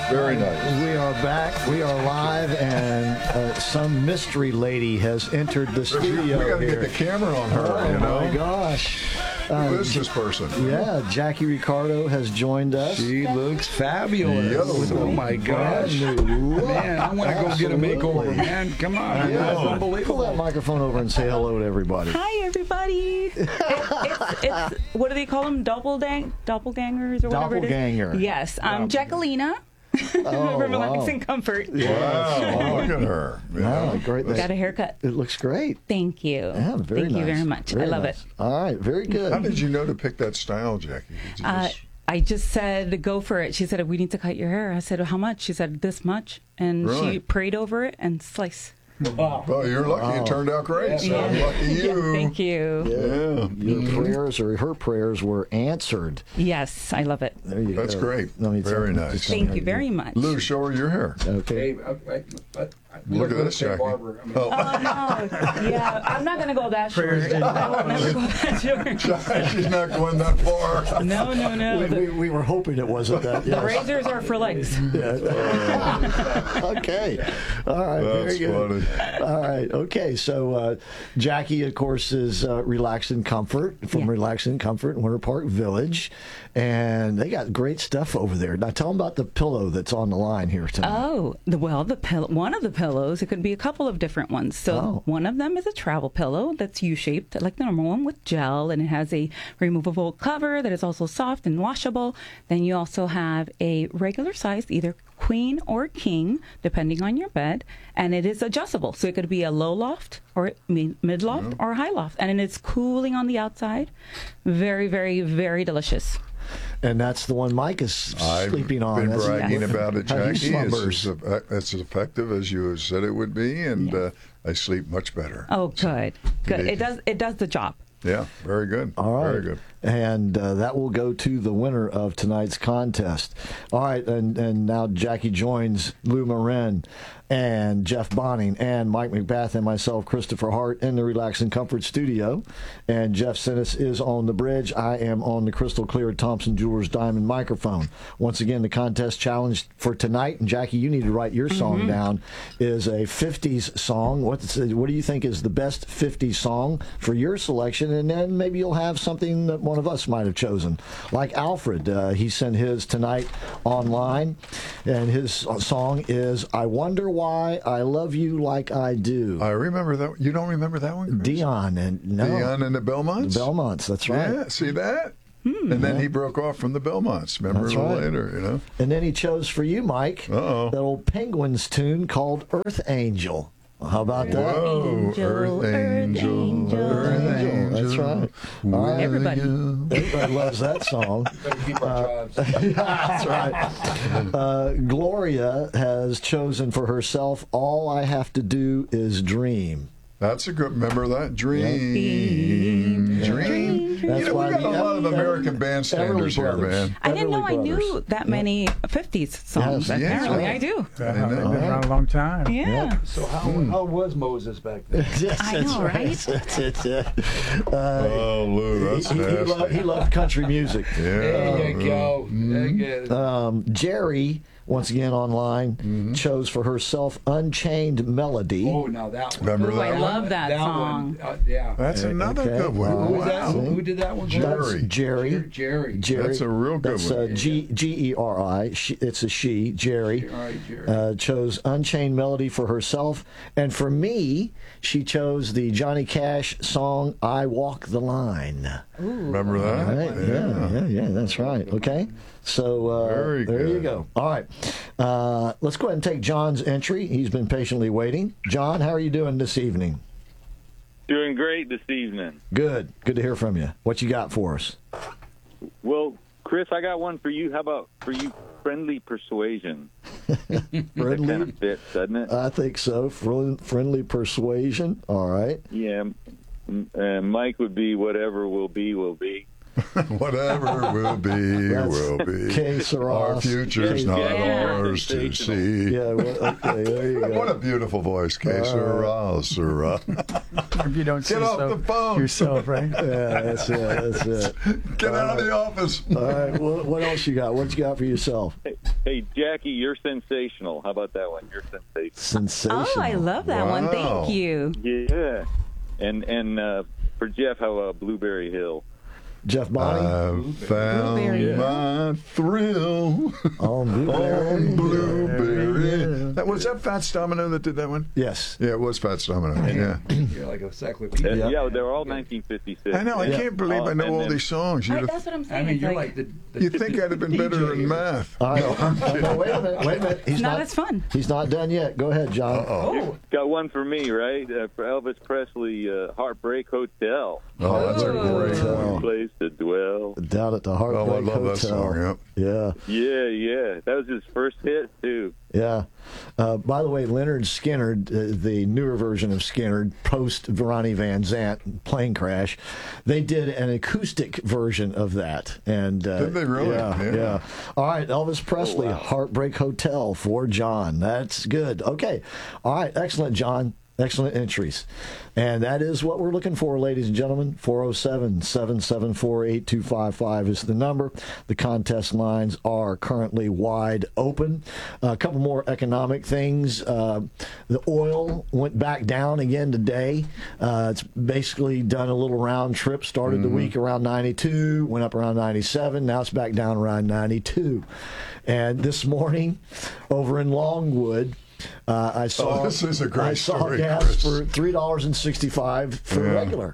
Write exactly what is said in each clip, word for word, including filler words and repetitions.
Very nice. We are back. We are live, and uh, some mystery lady has entered the studio. We got to here. get the camera on her. Oh you know? my gosh! Who Um, is this person? Yeah, Jackie Ricardo has joined us. She looks fabulous. Yo. Oh my gosh. Brand new look. Man, I want to go get a Absolutely. makeover, man. Come on. Yeah. That's Pull unbelievable. that microphone over and say hello to everybody. Hi, everybody. it, it's, it's, what do they call them? Doppelgang- doppelgangers or whatever Doppelganger. it is? Yes. I'm Jacquelina Oh, from wow. Relaxing Comfort. Wow, look at her. Yeah. Wow, great. Got a haircut. It looks great. Thank you. Yeah, very Thank nice. you very much. Very I love nice. it. All right, very good. How did you know to pick that style, Jackie? Did you Uh, just... I just said, go for it. She said, we need to cut your hair. I said, how much? She said, this much. And she Really? prayed over it and slice. Well, you're lucky. It turned out great. So Yeah. lucky you. Yeah, thank you. Yeah. Your prayers or her prayers were answered. Yes, I love it. There you That's go. great. Let me tell Very you- nice. just tell me how Thank you do very much. Lou, show her your hair. Okay. Hey, I, I, I, Look at this, Jackie. Barber. I mean, Oh. Oh, no. Yeah, I'm not going to go that short. I will never go that short. She's not going that far. No, no, no. We, The, we, we were hoping it wasn't that. the Yes. razors are for legs. Okay. All right. That's very good. funny. All right. Okay. So uh, Jackie, of course, is uh, Relax in Comfort from Yeah. Relax in Comfort in Winter Park Village, and they got great stuff over there. Now, tell them about the pillow that's on the line here tonight. Oh, the, well, the pillow. One of the pillows. It could be a couple of different ones. So Oh. one of them is a travel pillow that's U-shaped, like the normal one, with gel, and it has a removable cover that is also soft and washable. Then you also have a regular size, either queen or king, depending on your bed, and it is adjustable. So it could be a low loft or mid loft or high loft, and it's cooling on the outside. Very, very, very delicious. And that's the one Mike is I've sleeping on. been That's- bragging about it, how he Jackie. It's slumbers. as, it's as effective as you said it would be, and uh, I sleep much better. Oh, good, good. Indeed. It does. It does the job. Yeah, very good. All right. Very good. And uh, that will go to the winner of tonight's contest. All right, and, and now Jackie joins Lou Marin and Jeff Bonning and Mike McBath and myself, Christopher Hart, in the Relax and Comfort studio. And Jeff Sinnis is on the bridge. I am on the crystal clear Thompson Jewelers Diamond microphone. Once again, the contest challenge for tonight, and Jackie, you need to write your song Mm-hmm. down, is a fifties song. What's, what do you think is the best fifties song for your selection? And then maybe you'll have something that one of us might have chosen. Like Alfred, uh, he sent his tonight online, and his song is I Wonder Why I Love You Like I Do. I remember that. You don't remember that one? Chris? Dion and no, Dion and the Belmonts? the Belmonts, that's right. Yeah, see that? and then he broke off from the Belmonts. Remember That's a little right. later, you know? And then he chose for you, Mike, Uh-oh. that old Penguins tune called Earth Angel. How about that? Whoa, Angel, Earth Earth Angel, Angel. Earth Angel. That's right. will All right. Everybody. you- Everybody loves that song. better keep our jobs. That's right. Uh, Gloria has chosen for herself, All I Have to Do Is Dream. That's a good. Remember that dream, Dream, dream. That's you know, why we got a the lot of Ev- American bandstanders here, Brothers. man. I didn't know Everly I knew Brothers. that many fifties songs. Yes, yes, Apparently, right. I do. I know. Been around a long time. Yeah. So how, how was Moses back then? Yes, I that's know, right? That's it, yeah. Uh, Oh, Lou, that's he, he, nasty. loved, he loved country music. Yeah. There you go. There you go. Um, Jerry, once again online, chose for herself Unchained Melody. Oh, now that one. Remember Ooh, that I one? love that, That song. one. Uh, yeah. That's another Okay. good one. All Who, was that? Wow. Who, who did that one? Jerry. That's Jerry. Jerry. Jerry. That's a real good That's, one. Uh, G G E R I. She, it's a she. Jerry. All right, Jerry. Uh, chose Unchained Melody for herself, and for me, she chose the Johnny Cash song "I Walk the Line." Remember that? Right? Yeah, yeah, yeah. That's right. Okay, so uh, Very there you good. go. All right, uh, let's go ahead and take John's entry. He's been patiently waiting. John, how are you doing this evening? Doing great this evening. Good. Good to hear from you. What you got for us? Well, Chris, I got one for you. How about for you, friendly persuasion? That Friendly. kind of fits, doesn't it? I think so. Friendly, friendly persuasion. All right. yeah. M- Uh, Mike would be whatever will be, will be. Whatever will be, That's will be. K. Sarras. Our future's K. not Yeah. ours to see. Yeah. Well, okay. There you go. What a beautiful voice, K. Sarras, Sarras. If you don't say Get off so the phone. yourself, right? Yeah, that's it. That's it. Get out of the office. All right. What, what else you got? What you got for yourself? Hey, hey, Jackie, you're sensational. How about that one? You're sensational. Sensational. Oh, I love that one. Wow. Thank you. Yeah. And and uh, for Jeff, how about Blueberry Hill? Jeff Bonnie I found Blueberry. my thrill on Blueberry. on Blueberry. That was that Fats Domino that did that one. Yes. Yeah, it was Fats Domino. Yeah, You're like a encyclopedia. Yeah, Yeah. yeah they were all nineteen fifty-six. I know. I Yeah. can't believe I know And all then- these songs. Right, You'd, that's what I'm I saying. mean, It's you're like, like the. the you'd think I'd have been better D J in here. math. All right. Uh, wait a minute. Wait a minute. He's not not. as fun. He's not done yet. Go ahead, John. Oh, Got one for me, right? Uh, for Elvis Presley, uh, Heartbreak Hotel. oh, that's a great Hotel. one. Place to dwell. Down at the Heartbreak Oh, I love Hotel. that song. Yep. Yeah. Yeah, yeah. That was his first hit, too. Yeah. Uh, by the way, Leonard Skinner, uh, the newer version of Skinner, post Ronnie Van Zant plane crash, they did an acoustic version of that. And uh, Did they really? Yeah, Yeah. yeah. All right, Elvis Presley, wow. Heartbreak Hotel for John. That's good. Okay. All right, excellent, John. Excellent entries. And that is what we're looking for, ladies and gentlemen. four oh seven, seven seven four, eight two five five is the number. The contest lines are currently wide open. A couple more economic things. Uh, the oil went back down again today. Uh, it's basically done a little round trip. Started the week around ninety-two, went up around ninety-seven. Now it's back down around ninety-two. And this morning, over in Longwood, Uh, I saw. Oh, this is a great I saw story, gas Chris. for three dollars and sixty-five for Yeah. regular.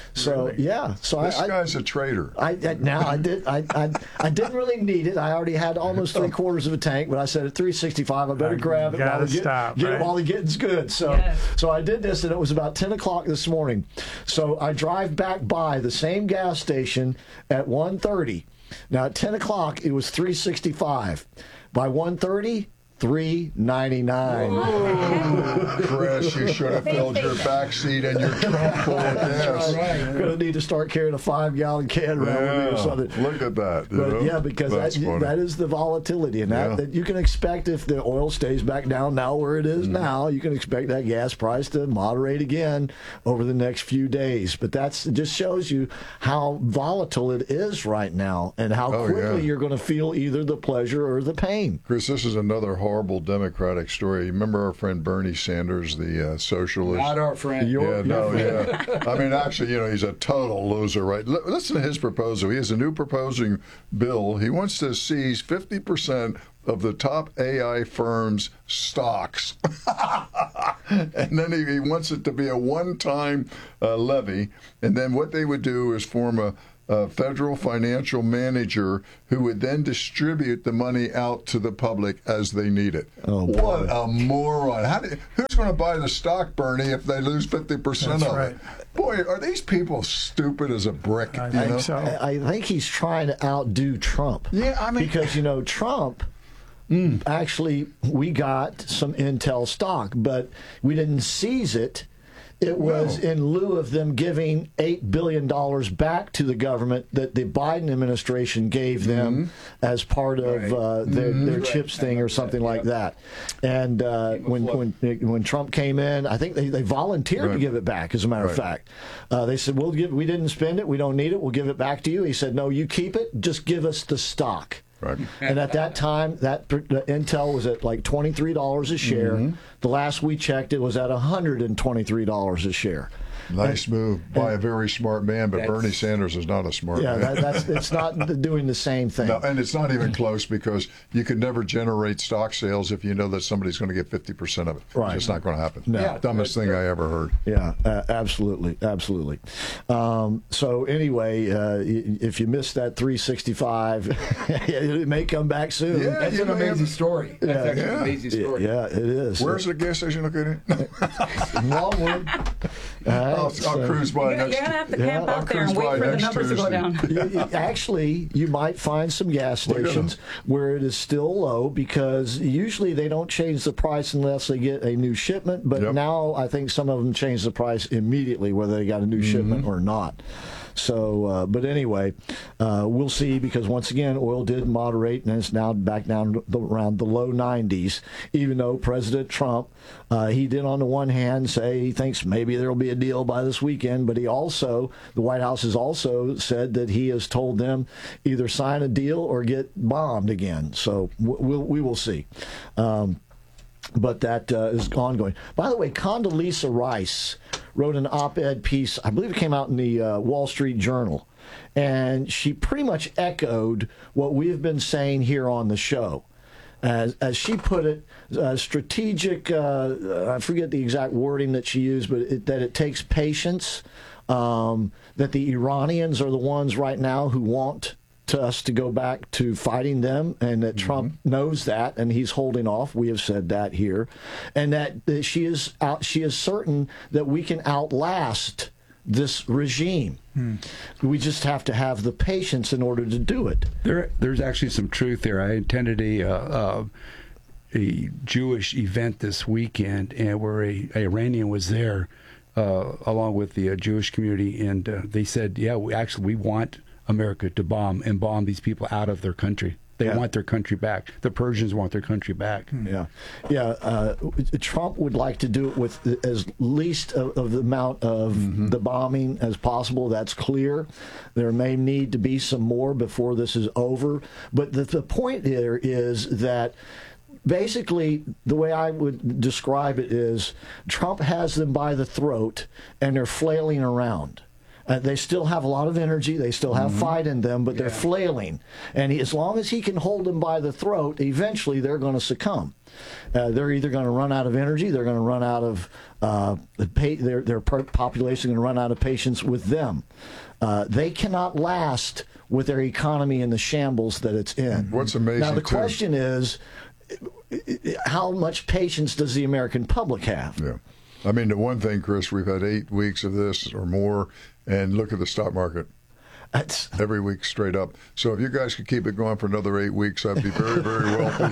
So yeah, so This I, I, guy's a traitor. I, I now I did I, I I didn't really need it. I already had almost three quarters of a tank, but I said at three sixty-five, I better grab it while gotta the, get, stop, get it right? while the getting's good. So Yes. so I did this, and it was about ten o'clock this morning. So I drive back by the same gas station at one thirty. Now at ten o'clock it was three sixty-five. By one thirty. three ninety-nine. Chris, you should have filled your back seat and your trunk full of gas. Right. Gonna need to start carrying a five gallon can around with me or Yeah, something. look at that. you But know? yeah, because that, That's funny. that is the volatility, and that, Yeah. that you can expect if the oil stays back down now where it is Mm-hmm. now, you can expect that gas price to moderate again over the next few days. But that's it just shows you how volatile it is right now, and how Oh, quickly yeah. you're going to feel either the pleasure or the pain. Chris, this is another horrible Democratic story. You remember our friend Bernie Sanders, the uh, socialist? Not our friend. Your- Yeah, no, yeah. I mean, actually, you know, he's a total loser, right? L- listen to his proposal. He has a new proposing bill. He wants to seize fifty percent of the top A I firms' stocks. And then he, he wants it to be a one-time uh, levy. And then what they would do is form a, a federal financial manager who would then distribute the money out to the public as they need it. Oh, boy. What a moron. How do, who's going to buy the stock, Bernie, if they lose fifty percent That's of right. it? Boy, are these people stupid as a brick? I you think know? so. I I think he's trying to outdo Trump. Yeah, I mean- because you know Trump. Actually, we got some Intel stock, but we didn't seize it. It was No. in lieu of them giving eight billion dollars back to the government that the Biden administration gave them as part of Right. uh, their, their Right. chips I thing or remember something that, like yeah. that. And uh, Came when, afloat. when when Trump came in, I think they, they volunteered to Right. give it back, as a matter of Right. fact. Uh, they said, we'll give, we didn't spend it, we don't need it, we'll give it back to you. He said, no, you keep it, just give us the stock. Right. And at that time, that the Intel was at like twenty-three dollars a share. Mm-hmm. The last we checked, it was at one hundred twenty-three dollars a share. Nice move by a very smart man, but That's- Bernie Sanders is not a smart Yeah, man. that, that's it's not doing the same thing. No, and it's not even close because you could never generate stock sales if you know that somebody's going to get fifty percent of it. Right. It's just not going to happen. No. Yeah, Dumbest that's thing I ever heard. Yeah, uh, absolutely, absolutely. Um, so anyway, uh, y- if you missed that three sixty-five, it may come back soon. Yeah, That's you an may amazing have- story. That's Yeah. actually Yeah. an amazing Yeah, story. yeah, it is. Where's the gas station located? Longwood? All right, I'll, I'll so- cruise by You're, next. you're gonna have to Yeah. camp I'll out there and cruise by wait for the next numbers to go Tuesday. down. You- you- Actually, you might find some gas Look at stations where it is still low because usually they don't change the price unless they get a new shipment. But Yep. now I think some of them change the price immediately, whether they got a new shipment or not. So, uh, but anyway, uh, we'll see, because once again, oil did moderate and it's now back down to the, around the low nineties, even though President Trump, uh, he did on the one hand say he thinks maybe there will be a deal by this weekend, but he also, the White House has also said that he has told them either sign a deal or get bombed again. So we'll, we will see. Um, But that uh, is ongoing. By the way, Condoleezza Rice wrote an op-ed piece, I believe it came out in the uh, Wall Street Journal, and she pretty much echoed what we have been saying here on the show. As, as she put it, uh, strategic, uh, I forget the exact wording that she used, but it, that it takes patience, um, that the Iranians are the ones right now who want to us to go back to fighting them, and that Trump mm-hmm. knows that, and he's holding off. We have said that here, and that, that she is out, she is certain that we can outlast this regime. Hmm. We just have to have the patience in order to do it. There, there's actually some truth there. I attended a uh, uh, a Jewish event this weekend, and where a, a Iranian was there, uh, along with the uh, Jewish community, and uh, they said, "Yeah, we actually we want America to bomb and bomb these people out of their country. They yeah. want their country back. The Persians want their country back." Yeah, yeah. Uh, Trump would like to do it with as least of, of the amount of mm-hmm. the bombing as possible. That's clear. There may need to be some more before this is over. But the, the point here is that basically, the way I would describe it is Trump has them by the throat, and they're flailing around. Uh, they still have a lot of energy. They still have mm-hmm. fight in them, but they're yeah. flailing. And he, as long as he can hold them by the throat, eventually they're going to succumb. Uh, they're either going to run out of energy, they're going to run out of uh, pay, their their population going to run out of patience with them. Uh, they cannot last with their economy in the shambles that it's in. What's amazing now the too, question is, how much patience does the American public have? Yeah. I mean, the one thing, Chris, we've had eight weeks of this or more, and look at the stock market. That's every week straight up. So if you guys could keep it going for another eight weeks, I'd be very, very wealthy.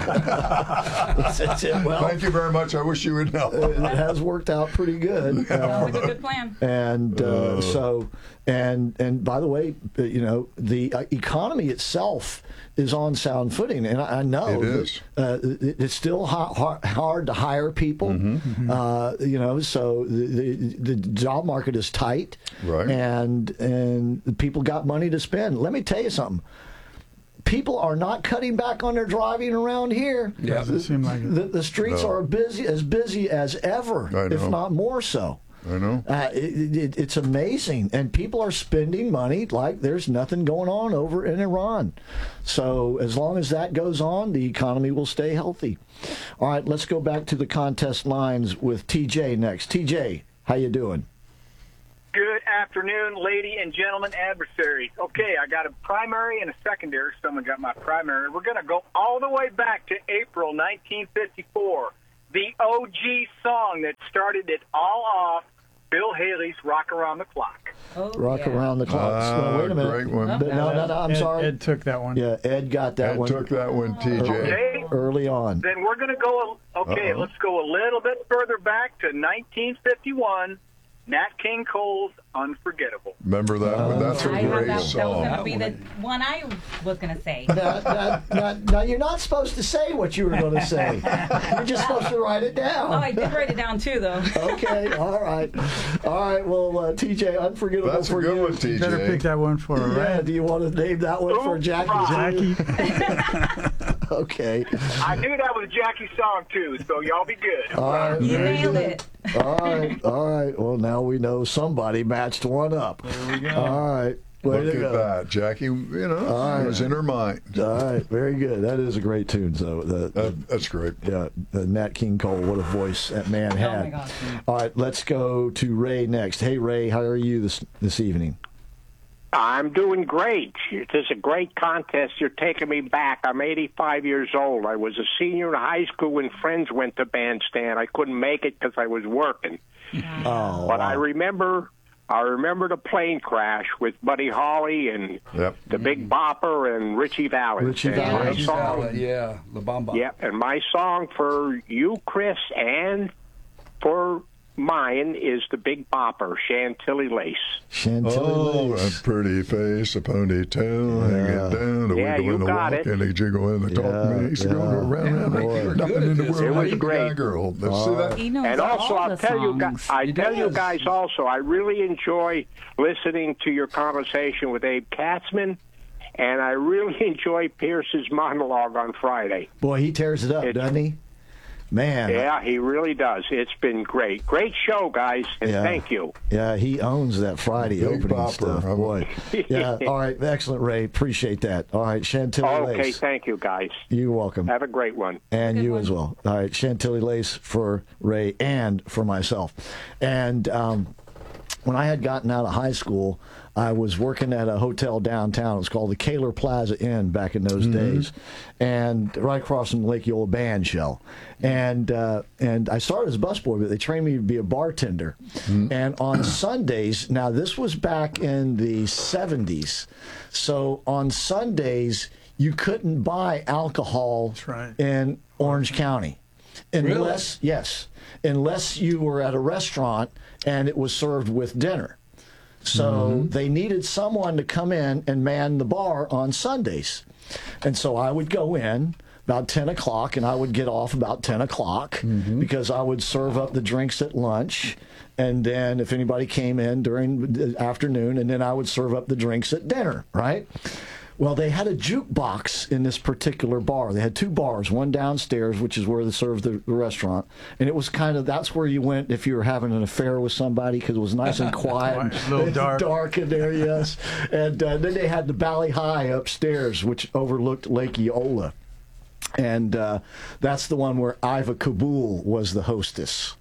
That's it. Well, thank you very much. I wish you would know. It has worked out pretty good. That was a good plan. And uh, Uh. so, and and by the way, uh, you know, the uh, economy itself is on sound footing, and I, I know It that, is. uh, it, it's still ha- ha- hard to hire people. Mm-hmm, mm-hmm. Uh, you know, so the, the the job market is tight, Right. and and people got money to spend. Let me tell you something. People are not cutting back on their driving around here. Yeah, doesn't seem like it. The, the streets No. are busy, as busy as ever, I if know. not more so. I know. Uh, it, it, it's amazing, and people are spending money like there's nothing going on over in Iran. So as long as that goes on, the economy will stay healthy. All right, let's go back to the contest lines with T J next. T J, how you doing? Good afternoon, lady and gentlemen adversaries. Okay, I got a primary and a secondary. Someone got my primary. We're going to go all the way back to April nineteen fifty-four. The O G song that started it all off, Bill Haley's Rock Around the Clock. Oh, Rock yeah. Around the Clock. Ah, No, wait a minute. great one. No, no, no, I'm Ed, sorry. Ed took that one. Yeah, Ed got that Ed one took that one, T J. Okay. early on. Then we're going to go, okay, Uh-oh. let's go a little bit further back to nineteen fifty-one, Nat King Cole's Unforgettable. Remember that one? That's a I have great that, that was song. going to be the one I was going to say. Now, now, now, now, you're not supposed to say what you were going to say. You're just supposed to write it down. Oh, I did write it down too, though. Okay, all right. All right, well, uh, T J, Unforgettable That's a for good you. one, T J. Better pick that one for her, Yeah, right? do you want to name that one for Ooh, Jackie? right. Jackie? Okay. I knew that was Jackie's song, too, so y'all be good. All right. You very nailed good. it. All right, all right. Well, now we know somebody matched one up. There we go. All right. Way Look to at go. that. Jackie, you know, All it was right. in her mind. All right, very good. That is a great tune. So the, the That, that's great. yeah, the Nat King Cole, what a voice that man Oh, had. my gosh. All right, let's go to Ray next. Hey, Ray, how are you this this evening? I'm doing great. This is a great contest. You're taking me back. I'm eighty-five years old. I was a senior in high school when friends went to bandstand. I couldn't make it because I was working. Oh, But I wow. remember, I remember the plane crash with Buddy Holly and Yep. the Big Bopper and Richie Valens. Richie And Valens. my Richie song, Valens, yeah, La Bamba. yeah, and my song for you, Chris, and for mine is the Big Bopper, Chantilly Lace. Chantilly Oh, lace. a pretty face, a ponytail, hang it down, a Yeah, wiggle you in the got walk, it. and a jiggle in the talk. Yeah, Man, he used to go yeah. around, around, Boy. like nothing in the world. It was like a great. guy girl. Let's see that. He knows And also, all I'll the tell you, guys, songs. I He tell you does. guys also, I really enjoy listening to your conversation with Abe Katzman, and I really enjoy Pierce's monologue on Friday. Boy, he tears it up, It's- doesn't he? Man. Yeah, he really does. It's been great. Great show, guys, and Yeah. thank you. Yeah, he owns that Friday Big opening bopper. stuff. I'm- Boy. Yeah. All right. Excellent, Ray. Appreciate that. All right. Chantilly Okay, lace. thank you, guys. You're welcome. Have a great one. And Good you one. as well. All right, Chantilly lace for Ray and for myself. And um, when I had gotten out of high school, I was working at a hotel downtown. It was called the Kaler Plaza Inn back in those days, and right across from Lake Eola Band Shell. And uh, and I started as a busboy, but they trained me to be a bartender. And on Sundays, now this was back in the seventies, so on Sundays you couldn't buy alcohol That's right. in Orange County. Unless, yes, unless you were at a restaurant and it was served with dinner. So they needed someone to come in and man the bar on Sundays. And so I would go in about ten o'clock and I would get off about ten o'clock because I would serve up the drinks at lunch. And then if anybody came in during the afternoon, and then I would serve up the drinks at dinner, right? Well, they had a jukebox in this particular bar. They had two bars, one downstairs, which is where they served the, the restaurant, and it was kind of that's where you went if you were having an affair with somebody because it was nice and quiet, and Quiet, a little dark. dark in there. Yes, and uh, then they had the Valley High upstairs, which overlooked Lake Eola, and uh, that's the one where Iva Kabul was the hostess.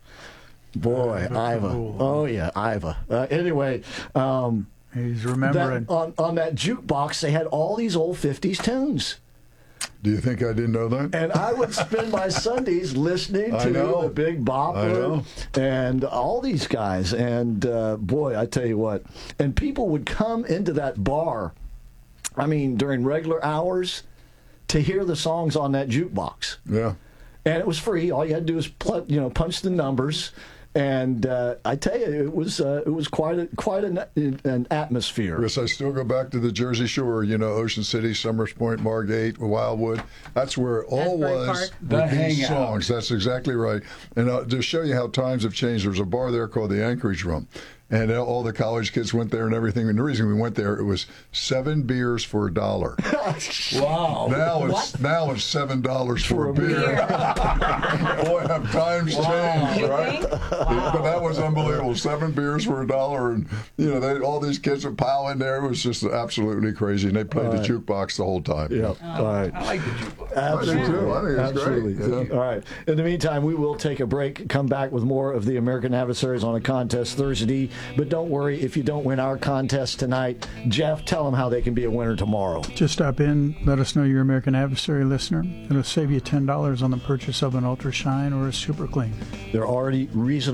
Boy, Iva Iva. Kabul. Oh yeah, Iva. Uh, anyway. Um, He's that, remembering. on, on that jukebox, they had all these old fifties tunes. Do you think I didn't know that? And I would spend my Sundays listening I to know. the Big Bopper I know. and all these guys. And uh, boy, I tell you what. And people would come into that bar, I mean, during regular hours to hear the songs on that jukebox. Yeah. And it was free. All you had to do was pl- you know punch the numbers. And uh, I tell you, it was uh, it was quite a quite an, an atmosphere. Chris, I still go back to the Jersey Shore, you know, Ocean City, Summers Point, Margate, Wildwood. That's where it all Asbury was Park. with The these hangout. songs. That's exactly right. And uh, to show you how times have changed, there was a bar there called the Anchorage Room. And all the college kids went there and everything. And the reason we went there, it was seven beers for a dollar. Wow. Now it's now it's seven dollars for a beer. Boy, have times changed, You right? think? But that was unbelievable. Seven beers for a dollar, and you know, they, all these kids would pile in there. It was just absolutely crazy, and they played the jukebox the whole time. Yeah. All right. I like the jukebox. Absolutely. I do too. I think it's Absolutely. great. Yeah. All right. In the meantime, we will take a break, come back with more of the American Adversaries on a Contest Thursday. But don't worry, if you don't win our contest tonight, Jeff, tell them how they can be a winner tomorrow. Just stop in, let us know you're an American Adversary listener. It'll save you ten dollars on the purchase of an Ultra Shine or a Super Clean. They're already reasonable.